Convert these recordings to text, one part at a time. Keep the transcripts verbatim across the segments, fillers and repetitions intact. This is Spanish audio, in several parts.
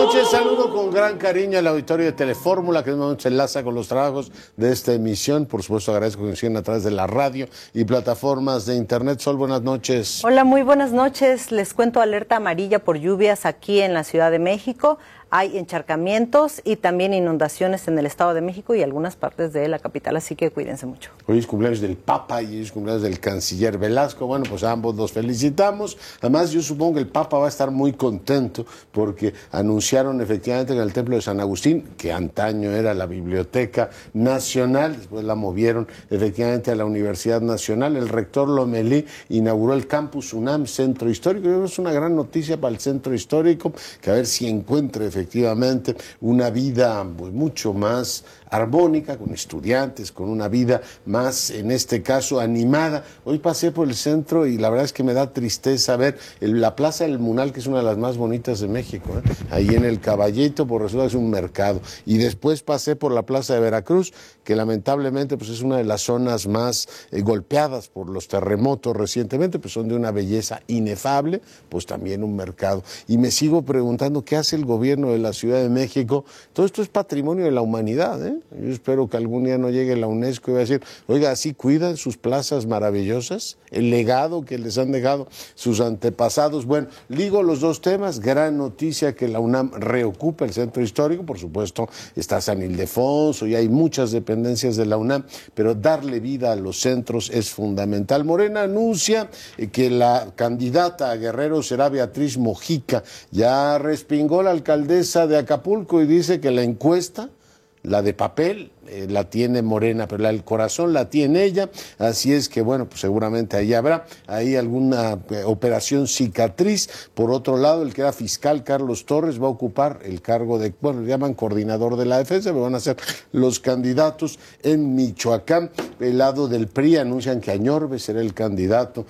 noches, saludo con gran cariño al auditorio de Telefórmula, que se enlaza con los trabajos de esta emisión. Por supuesto, agradezco que nos sigan a través de la radio y plataformas de internet. Sol, buenas noches. Hola, muy buenas noches. Les cuento alerta amarilla por lluvias aquí en la Ciudad de México. Hay encharcamientos y también inundaciones en el Estado de México y algunas partes de la capital, así que cuídense mucho. Hoy es cumpleaños del Papa y hoy es cumpleaños del canciller Velasco. Bueno, pues a ambos los felicitamos. Además, yo supongo que el Papa va a estar muy contento porque anunciaron efectivamente que en el Templo de San Agustín, que antaño era la Biblioteca Nacional, después la movieron efectivamente a la Universidad Nacional. El rector Lomelí inauguró el Campus UNAM Centro Histórico. Yo creo que es una gran noticia para el Centro Histórico, que a ver si encuentra efectivamente efectivamente una vida pues, mucho más armónica, con estudiantes, con una vida más, en este caso, animada. Hoy pasé por el centro y la verdad es que me da tristeza ver el, la Plaza del Munal, que es una de las más bonitas de México, ¿eh? Ahí en el Caballito, por resulta es un mercado. Y después pasé por la Plaza de Veracruz, que lamentablemente pues, es una de las zonas más eh, golpeadas por los terremotos recientemente, pues son de una belleza inefable, pues también un mercado. Y me sigo preguntando qué hace el gobierno de la Ciudad de México. Todo esto es patrimonio de la humanidad, ¿eh? Yo espero que algún día no llegue la UNESCO y va a decir, oiga, ¿así cuidan sus plazas maravillosas? El legado que les han dejado sus antepasados. Bueno, ligo los dos temas. Gran noticia que la UNAM reocupa el centro histórico. Por supuesto, está San Ildefonso y hay muchas dependencias de la UNAM, pero darle vida a los centros es fundamental. Morena anuncia que la candidata a Guerrero será Beatriz Mojica. Ya respingó la alcaldesa de Acapulco y dice que la encuesta, la de papel, eh, la tiene Morena, pero la del corazón la tiene ella, así es que bueno, pues seguramente ahí habrá ahí alguna eh, operación cicatriz. Por otro lado, el que era fiscal, Carlos Torres, va a ocupar el cargo de, bueno, le llaman coordinador de la defensa, pero van a ser los candidatos en Michoacán. El lado del P R I anuncian que Añorbe será el candidato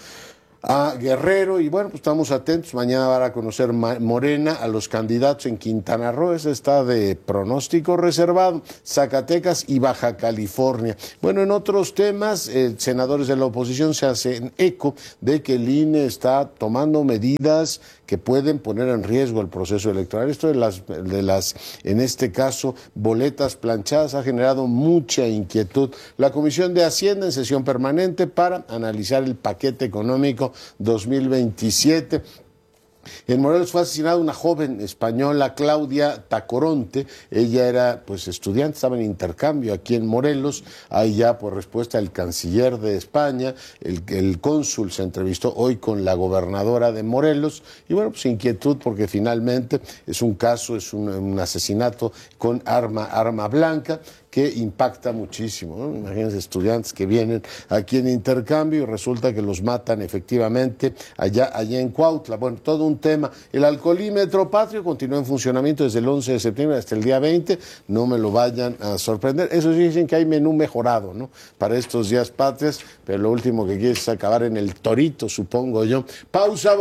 a Guerrero y bueno, pues estamos atentos. Mañana van a conocer Morena a los candidatos en Quintana Roo, ese está de pronóstico reservado, Zacatecas y Baja California. Bueno, en otros temas, eh, senadores de la oposición se hacen eco de que el I N E está tomando medidas que pueden poner en riesgo el proceso electoral. Esto de las, de las, en este caso, boletas planchadas ha generado mucha inquietud. La Comisión de Hacienda en sesión permanente para analizar el paquete económico dos mil veintisiete. En Morelos fue asesinada una joven española, Claudia Tacoronte. Ella era pues estudiante, estaba en intercambio aquí en Morelos. Ahí ya por respuesta el canciller de España, el, el cónsul se entrevistó hoy con la gobernadora de Morelos. Y bueno, pues inquietud porque finalmente es un caso, es un, un asesinato con arma, arma blanca, que impacta muchísimo, ¿no? Imagínense estudiantes que vienen aquí en intercambio y resulta que los matan efectivamente allá, allá en Cuautla. Bueno, todo un tema. El alcoholímetro patrio continúa en funcionamiento desde el once de septiembre hasta el día veinte. No me lo vayan a sorprender. Eso sí dicen que hay menú mejorado, ¿no? Para estos días patrios, pero lo último que quiere es acabar en el torito, supongo yo. Pausa.